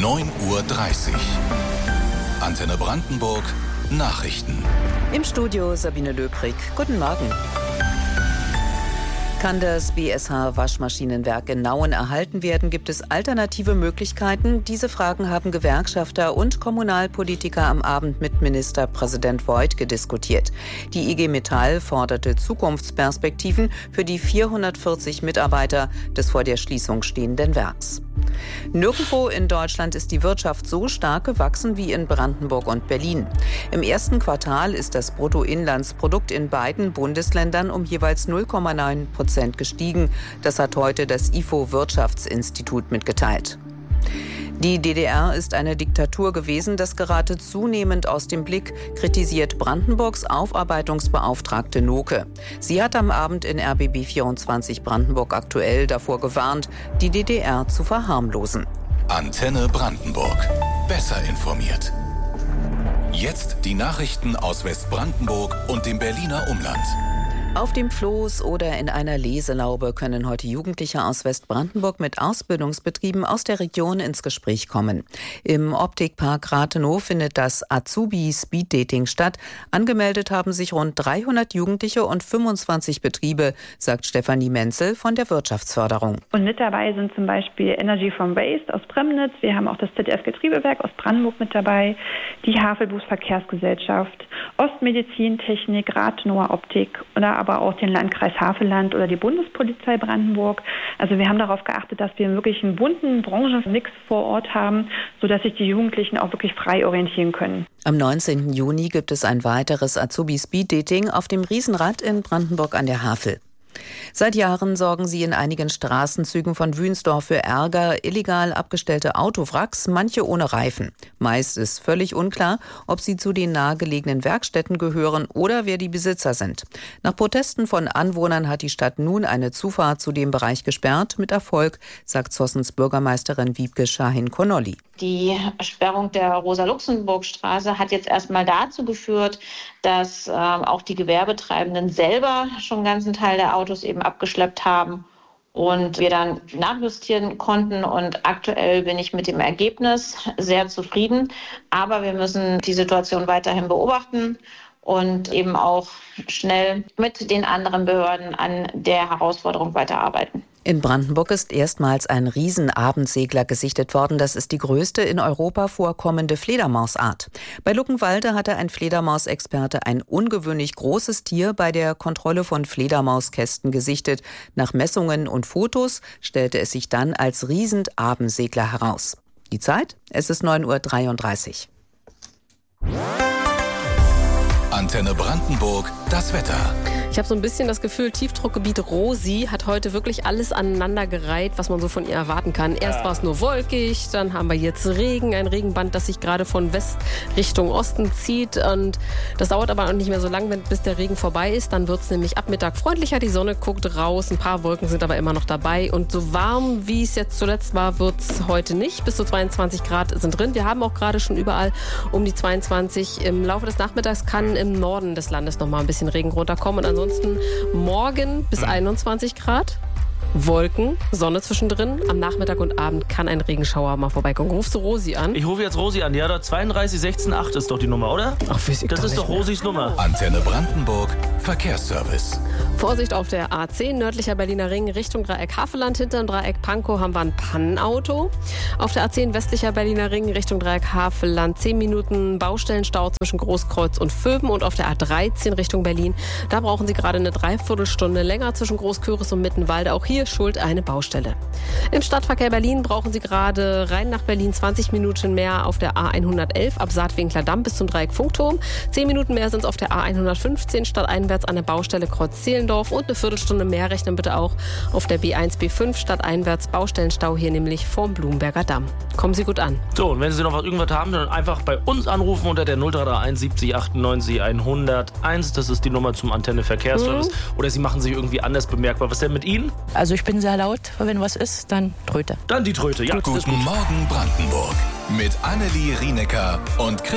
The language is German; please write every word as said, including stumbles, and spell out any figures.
neun Uhr dreißig. Antenne Brandenburg Nachrichten. Im Studio Sabine Löbrig. Guten Morgen. Kann das B S H-Waschmaschinenwerk in Nauen erhalten werden, gibt es alternative Möglichkeiten? Diese Fragen haben Gewerkschafter und Kommunalpolitiker am Abend mit Ministerpräsident Woidke diskutiert. Die I G Metall forderte Zukunftsperspektiven für die vierhundertvierzig Mitarbeiter des vor der Schließung stehenden Werks. Nirgendwo in Deutschland ist die Wirtschaft so stark gewachsen wie in Brandenburg und Berlin. Im ersten Quartal ist das Bruttoinlandsprodukt in beiden Bundesländern um jeweils null Komma neun Prozent gestiegen. Das hat heute das I F O-Wirtschaftsinstitut mitgeteilt. Die D D R ist eine Diktatur gewesen, das gerate zunehmend aus dem Blick, kritisiert Brandenburgs Aufarbeitungsbeauftragte Noke. Sie hat am Abend in R B B vierundzwanzig Brandenburg aktuell davor gewarnt, die D D R zu verharmlosen. Antenne Brandenburg. Besser informiert. Jetzt die Nachrichten aus Westbrandenburg und dem Berliner Umland. Auf dem Floß oder in einer Leselaube können heute Jugendliche aus Westbrandenburg mit Ausbildungsbetrieben aus der Region ins Gespräch kommen. Im Optikpark Rathenow findet das Azubi-Speed-Dating statt. Angemeldet haben sich rund dreihundert Jugendliche und fünfundzwanzig Betriebe, sagt Stefanie Menzel von der Wirtschaftsförderung. Und mit dabei sind zum Beispiel Energy from Waste aus Premnitz. Wir haben auch das Z D F-Getriebewerk aus Brandenburg mit dabei, die Havelbus Verkehrsgesellschaft, Ostmedizintechnik, Rathenower Optik oder aber auch den Landkreis Havelland oder die Bundespolizei Brandenburg. Also wir haben darauf geachtet, dass wir wirklich einen bunten Branchenmix vor Ort haben, sodass sich die Jugendlichen auch wirklich frei orientieren können. Am neunzehnten Juni gibt es ein weiteres Azubi-Speed-Dating auf dem Riesenrad in Brandenburg an der Havel. Seit Jahren sorgen sie in einigen Straßenzügen von Wünsdorf für Ärger, illegal abgestellte Autowracks, manche ohne Reifen. Meist ist völlig unklar, ob sie zu den nahegelegenen Werkstätten gehören oder wer die Besitzer sind. Nach Protesten von Anwohnern hat die Stadt nun eine Zufahrt zu dem Bereich gesperrt, mit Erfolg, sagt Zossens Bürgermeisterin Wiebke Schahin-Konolly. Die Sperrung der Rosa-Luxemburg-Straße hat jetzt erstmal dazu geführt, dass äh, auch die Gewerbetreibenden selber schon einen ganzen Teil der Autos eben abgeschleppt haben und wir dann nachjustieren konnten. Und aktuell bin ich mit dem Ergebnis sehr zufrieden. Aber wir müssen die Situation weiterhin beobachten und eben auch schnell mit den anderen Behörden an der Herausforderung weiterarbeiten. In Brandenburg ist erstmals ein Riesenabendsegler gesichtet worden. Das ist die größte in Europa vorkommende Fledermausart. Bei Luckenwalde hatte ein Fledermausexperte ein ungewöhnlich großes Tier bei der Kontrolle von Fledermauskästen gesichtet. Nach Messungen und Fotos stellte es sich dann als Riesenabendsegler heraus. Die Zeit? Es ist neun Uhr dreiunddreißig. Antenne Brandenburg, das Wetter. Ich habe so ein bisschen das Gefühl, Tiefdruckgebiet Rosi hat heute wirklich alles aneinandergereiht, was man so von ihr erwarten kann. Erst war es nur wolkig, dann haben wir jetzt Regen, ein Regenband, das sich gerade von West Richtung Osten zieht. Und das dauert aber auch nicht mehr so lange, bis der Regen vorbei ist. Dann wird es nämlich ab Mittag freundlicher, die Sonne guckt raus, ein paar Wolken sind aber immer noch dabei. Und so warm, wie es jetzt zuletzt war, wird es heute nicht. Bis zu zweiundzwanzig Grad sind drin. Wir haben auch gerade schon überall um die zweiundzwanzig. Im Laufe des Nachmittags kann im Norden des Landes noch mal ein bisschen Regen runterkommen. Und ansonsten Ansonsten morgen bis einundzwanzig Grad, Wolken, Sonne zwischendrin. Am Nachmittag und Abend kann ein Regenschauer mal vorbeikommen. Rufst du Rosi an? Ich rufe jetzt Rosi an. Ja, da zweiunddreißig sechzehn acht ist doch die Nummer, oder? Ach, weiß ich das doch ist doch mehr. Rosis Nummer. Antenne Brandenburg Verkehrsservice. Vorsicht auf der A zehn, nördlicher Berliner Ring, Richtung Dreieck Havelland. Hinterm Dreieck Pankow haben wir ein Pannenauto. Auf der A zehn, westlicher Berliner Ring, Richtung Dreieck Havelland. zehn Minuten Baustellenstau zwischen Großkreuz und Vöben. Und auf der A dreizehn Richtung Berlin, da brauchen Sie gerade eine Dreiviertelstunde länger zwischen Großküritz und Mittenwalde. Auch hier schuld eine Baustelle. Im Stadtverkehr Berlin brauchen Sie gerade rein nach Berlin zwanzig Minuten mehr auf der A hundertelf ab Saatwinkler Damm bis zum Dreieck Funkturm. zehn Minuten mehr sind es auf der A hundertfünfzehn stadteinwärts an der Baustelle Kreuz Zehlendorf und eine Viertelstunde mehr rechnen bitte auch auf der B eins B fünf stadteinwärts Baustellenstau hier nämlich vorm Blumenberger Damm. Kommen Sie gut an. So, und wenn Sie noch was, irgendwas haben, dann einfach bei uns anrufen unter der null drei drei eins siebzig achtundneunzig hunderteins. Das ist die Nummer zum Antenne Verkehrsservice. Mhm. Oder Sie machen sich irgendwie anders bemerkbar. Was ist denn mit Ihnen? Also ich bin sehr laut, wenn was ist, dann Tröte. Dann die Tröte, ja. Guten Morgen Brandenburg mit Annelie Rienecker und